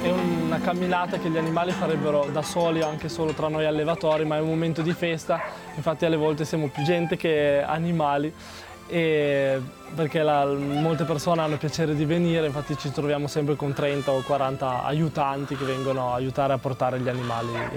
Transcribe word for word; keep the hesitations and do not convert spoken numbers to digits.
è una camminata che gli animali farebbero da soli, anche solo tra noi allevatori, ma è un momento di festa, infatti alle volte siamo più gente che animali, e perché la, molte persone hanno piacere di venire, infatti ci troviamo sempre con trenta o quaranta aiutanti che vengono a aiutare a portare gli animali.